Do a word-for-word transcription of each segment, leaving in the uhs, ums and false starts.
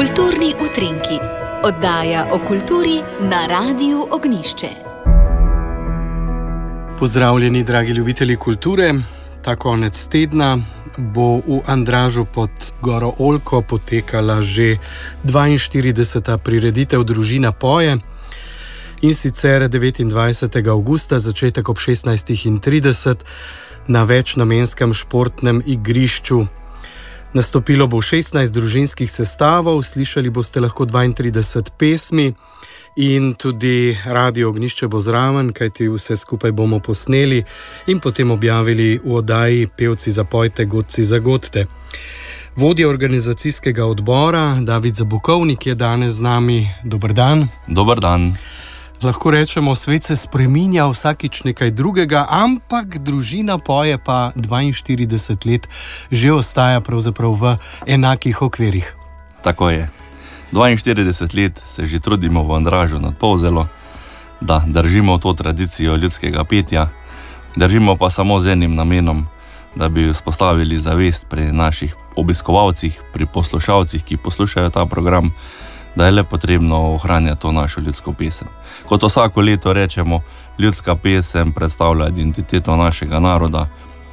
Kulturni utrinki, oddaja o kulturi na Radiu Ognjišče. Pozdravljeni, dragi ljubitelji kulture. Ta konec tedna bo v Andražu pod Goro Oljko potekala že dvainštirideseta prireditev Družina poje, in sicer devetindvajsetega avgusta, začetek ob šestnajstih trideset na večnamenskem športnem igrišču. Nastopilo bo šestnajst družinskih sestavov, slišali boste lahko dvaintrideset pesmi in tudi Radio Ognjišče bo zraven, kajti vse skupaj bomo posneli in potem objavili v oddaji Pevci zapojte, godci zagodte. Vodja organizacijskega odbora David Zabukovnik je danes z nami. Dober dan. Dober dan. Lahko rečemo, svet se spreminja, vsakič nekaj drugega, ampak Družina poje pa dvainštirideset let že ostaja pravzaprav v enakih okvirih. Tako je. dvainštirideset let se že trudimo v Andražu nad Polzelo, da držimo to tradicijo ljudskega petja, držimo pa samo z enim namenom, da bi vzpostavili zavest pri naših obiskovalcih, pri poslušalcih, ki poslušajo ta program, da je le potrebno ohranjati to našo ljudsko pesem. Kot vsako leto rečemo, ljudska pesem predstavlja identiteto našega naroda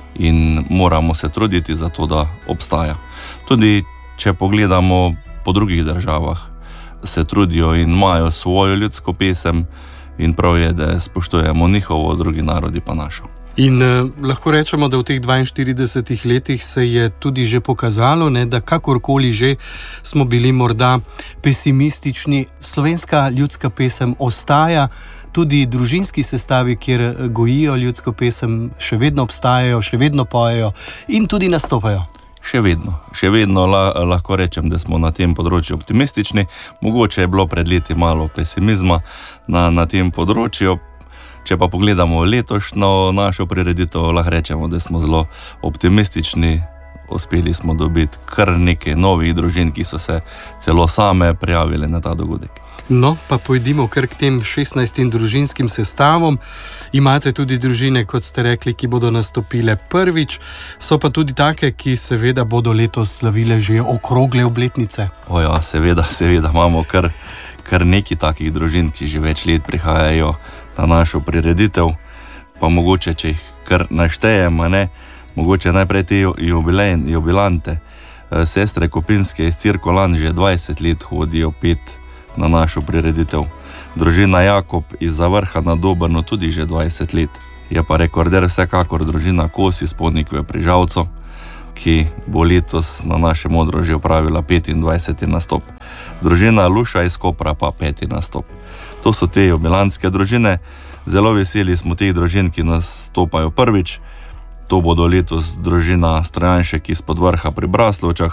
in moramo se truditi za to, da obstaja. Tudi če pogledamo po drugih državah, se trudijo in imajo svojo ljudsko pesem in prav je, da spoštujemo njihovo, drugi narodi pa našo. In eh, lahko rečemo, da v teh dvainštiridesetih letih se je tudi že pokazalo, ne, da kakorkoli že smo bili morda pesimistični, slovenska ljudska pesem ostaja, tudi družinski sestavi, kjer gojijo ljudsko pesem, še vedno obstajajo, še vedno pojejo in tudi nastopajo. Še vedno, še vedno la, lahko rečem, da smo na tem področju optimistični. Mogoče je bilo pred leti malo pesimizma na, na tem področju. Če pa pogledamo letošnjo našo prireditev, lahko rečemo, da smo zelo optimistični. Uspeli smo dobiti kar nekaj novih družin, ki so se celo same prijavile na ta dogodek. No, pa pojdimo kar k tem šestnajstim družinskim sestavom. Imate tudi družine, kot ste rekli, ki bodo nastopile prvič, so pa tudi take, ki seveda bodo letos slavile že okrogle obletnice. O ja, seveda, seveda imamo kar, kar nekaj takih družin, ki že več let prihajajo na našo prireditev, pa mogoče, če jih kar naštejemo, ne, mogoče najprej te jubilejne, jubilante. Sestre Kopinske iz Cirkolan že dvajset let hodijo pet na našo prireditev. Družina Jakob iz Zavrha na Dobrno tudi že dvajset let. Je pa rekorder vsekakor družina Kos iz Ponikve pri Žalcu, ki bo letos na našem odru že opravila petindvajseti nastop. Družina Luša iz Kopra pa peti nastop. To so te jubilantske družine. Zelo veseli smo teh družin, ki nastopajo prvič. To bodo letos družina Strojanšek iz Podvrha pri Braslovčah,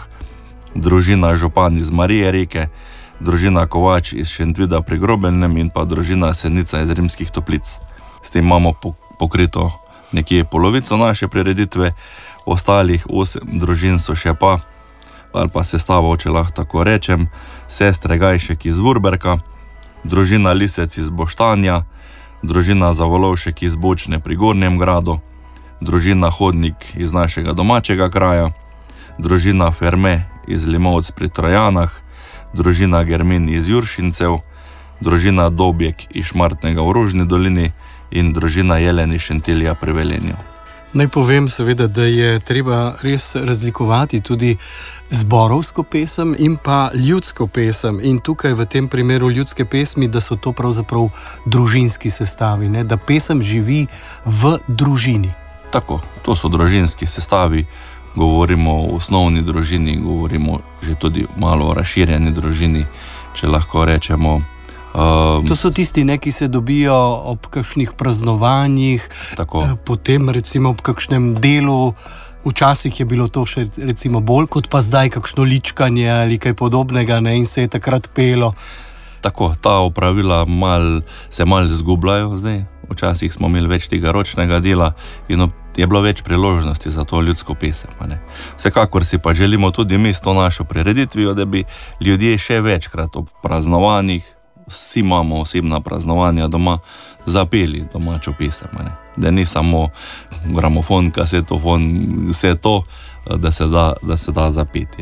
družina Župan iz Marije Reke, družina Kovač iz Šentvida pri Grobelnem in pa družina Senica iz Rimskih Toplic. S tem imamo pokrito nekje polovico naše prireditve, ostalih osem družin so še pa, ali pa sestavov, če lahko tako rečem, sestre Gajšek iz Vurberka, družina Lisec iz Boštanja, družina Zavolovšek iz Bočne pri Gornjem gradu, družina Hodnik iz našega domačega kraja, družina Ferme iz Limovc pri Trojanah, družina Germin iz Juršincev, družina Dobjek iz Šmartnega v Rožni dolini in družina Jelen iz Šentilja pri Velenju. Naj povem seveda, da je treba res razlikovati tudi zborovsko pesem in pa ljudsko pesem. In tukaj v tem primeru ljudske pesmi, da so to pravzaprav družinski sestavi, ne? Da pesem živi v družini. Tako, to so družinski sestavi. Govorimo o osnovni družini, govorimo že tudi malo o razširjeni družini, če lahko rečemo. Um, to so tisti, ne, ki se dobijo ob kakšnih praznovanjih, tako. Potem recimo ob kakšnem delu. Včasih je bilo to še recimo bolj kot pa zdaj, kakšno ličkanje ali kaj podobnega, ne, in se je takrat pelo. Tako, ta opravila mal, se malo zgubljajo zdaj. Včasih smo imeli več tega ročnega dela in je bilo več priložnosti za to ljudsko pesem. Ne? Vsekakor si pa želimo tudi mi s to našo prireditvijo, da bi ljudje še večkrat ob praznovanjih, vsi imamo osebna praznovanja doma, zapeli domačo pesem. Ne? Da ni samo gramofon, kasetofon, vse to, da se da, da se da zapeti.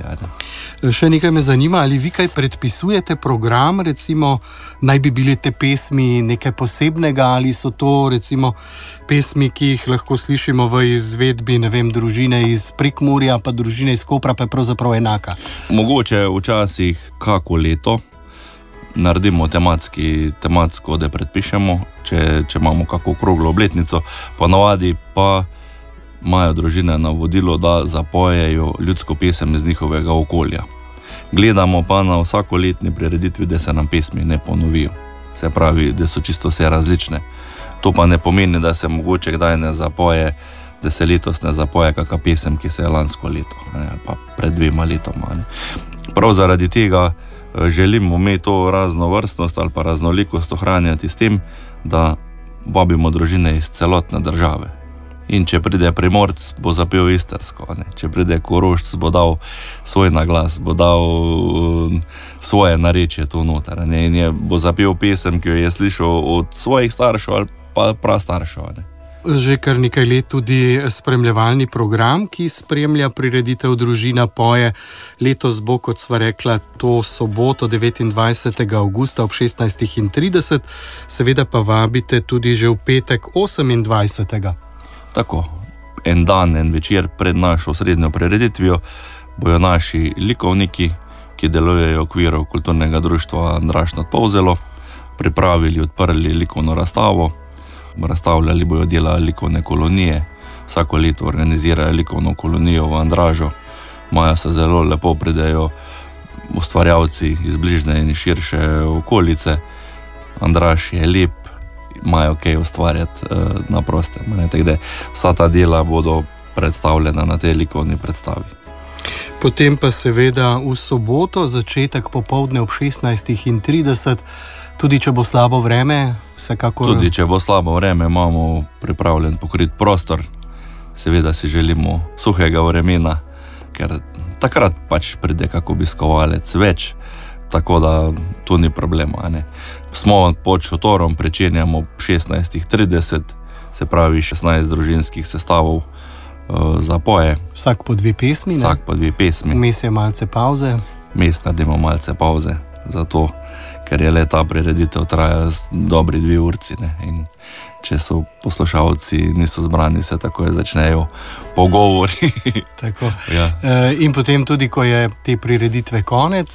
Še nekaj me zanima, ali vi kaj predpisujete program, recimo naj bi bili te pesmi nekaj posebnega, ali so to recimo pesmi, ki jih lahko slišimo v izvedbi, ne vem, družine iz Prekmurja, pa družine iz Kopra, pa je pravzaprav enaka? Mogoče včasih kako leto naredimo tematski, tematsko, da predpišemo, če, če imamo kako okroglo obletnico, ponavadi pa imajo družine navodilo, da zapojejo ljudsko pesem iz njihovega okolja. Gledamo pa na vsakoletni prireditvi, da se nam pesmi ne ponovijo. Se pravi, da so čisto vse različne. To pa ne pomeni, da se mogoče kdaj ne zapoje, da se letos ne zapoje kakšna pesem, ki se je lansko leto, ne, ali pa pred dvema letoma. Ne. Prav zaradi tega želimo mi to raznovrstnost ali pa raznolikost ohranjati s tem, da vabimo družine iz celotne države. In če pride Primorc, bo zapel istrsko, ne. Če pride Korošc, bo dal svoj naglas, bo dal uh, svoje narečje to noter, ne. In je, bo zapel pesem, ki jo je slišal od svojih staršev ali pa prastaršev, ne. Že kar nekaj let tudi spremljevalni program, ki spremlja prireditev Družina poje. Letos bo, kot sva rekla, to soboto devetindvajsetega avgusta ob šestnajstih trideset, seveda pa vabite tudi že v petek osemindvajsetega Tako, en dan, en večer pred našo srednjo prireditvijo bojo naši likovniki, ki delujejo v okviru kulturnega društva Andraž nad Polzelo, pripravili, odprli likovno razstavo. Razstavljali bojo dela likovne kolonije, vsako leto organizirajo likovno kolonijo v Andražu. Imajo se zelo lepo, pridejo ustvarjalci iz bližnje in širše okolice. Andraž je lep, imajo kaj ustvarjati uh, na prostem. Tako da vsa ta dela bodo predstavljena na tej likovni predstavi. Potem pa seveda v soboto, začetek popoldne ob šestnajstih trideset, tudi če bo slabo vreme, vsekakor... Tudi če bo slabo vreme, imamo pripravljen pokrit prostor. Seveda si želimo suhega vremena, ker takrat pač pride kak obiskovalec več, tako da to ni problema, ne. Smo pod šotorom, pričenjamo ob šestnajstih trideset, se pravi šestnajst družinskih sestavov uh, zapoje. Vsak po dve pesmi, ne? Vsak po dve pesmi. Vmes je malce pauze. Vmes naredimo malce pauze, zato ker je le ta prireditev traja dobri dve urci, ne. In če so poslušalci niso zbrani, se takoj začnejo pogovori. Tako. Ja. In potem tudi, ko je te prireditve konec,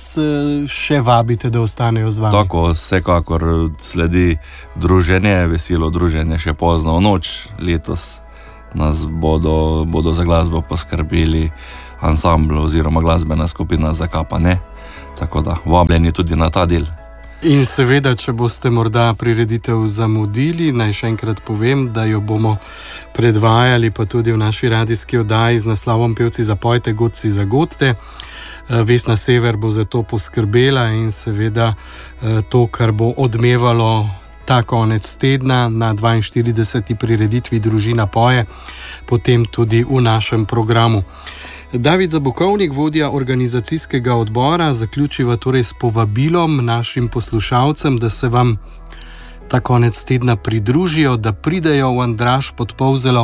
še vabite, da ostanejo z vami. Tako, vsekakor sledi druženje, veselo druženje še pozno v noč. Letos nas bodo, bodo za glasbo poskrbeli ansambl oziroma glasbena skupina Zakapane. Tako da vabljeni tudi na ta del. In seveda, če boste morda prireditev zamudili, naj še enkrat povem, da jo bomo predvajali pa tudi v naši radijski oddaji z naslovom Pevci zapojte, godci zagodte. Vesna Sever bo za to poskrbela in seveda to, kar bo odmevalo ta konec tedna na dvainštirideseti prireditvi Družina poje, potem tudi v našem programu. David Zabukovnik, vodja organizacijskega odbora, zaključiva torej s povabilom našim poslušalcem, da se vam ta konec tedna pridružijo, da pridejo v Andraž pod Polzelo,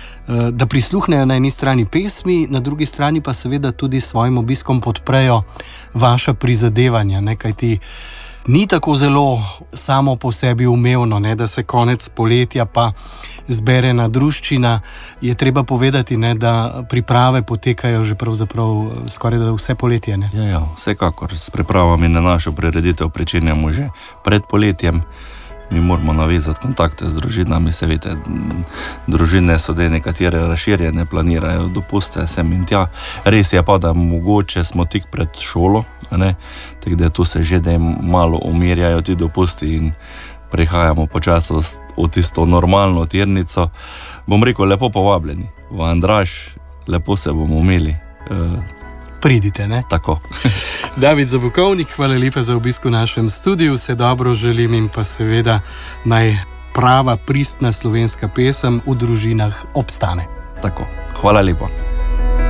da prisluhnejo na eni strani pesmi, na drugi strani pa seveda tudi svojim obiskom podprejo vaša prizadevanja, ne, kajti ni tako zelo samo po sebi umevno, ne, da se konec poletja pa zbere na druščina. Je treba povedati, ne, da priprave potekajo že pravzaprav skoraj da vse poletje. Ne? Ja, ja, vsekakor. S pripravami na našo prireditev pričenjamo že pred poletjem. Mi moramo navezati kontakte z družinami, se veste, družine so da nekatere razširjene, planirajo dopuste sem in tja. Res je pa, da mogoče smo tik pred šolo, ne? Tako da tu se že da malo umirjajo ti dopusti in prihajamo počasi v tisto normalno tirnico. Bom rekel, lepo povabljeni v Andraž, lepo se bomo imeli. Uh, Pridite, ne? Tako. David Zabukovnik, hvala lepa za obisk v našem studiu, vse dobro želim in pa seveda naj prava pristna slovenska pesem v družinah obstane. Tako, hvala lepa.